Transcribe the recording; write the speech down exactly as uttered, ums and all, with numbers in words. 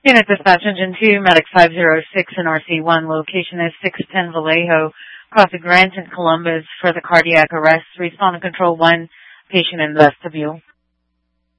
Unit Dispatch Engine two, Medic five oh six in R C one, location is six ten Vallejo, crossing Grant and Columbus for the cardiac arrest. Respond to Control one, patient in vestibule.